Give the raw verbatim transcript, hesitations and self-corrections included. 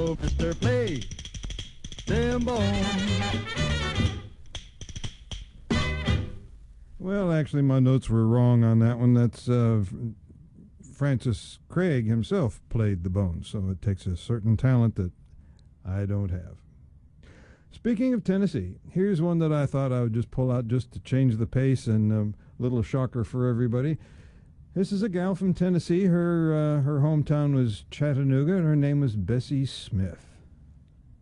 go, mister, play them bones. Well, actually, my notes were wrong on that one. That's uh, Francis Craig himself played the bones, so it takes a certain talent that I don't have. Speaking of Tennessee, here's one that I thought I would just pull out just to change the pace, and a um, little shocker for everybody. This is a gal from Tennessee. Her uh, her hometown was Chattanooga, and her name was Bessie Smith.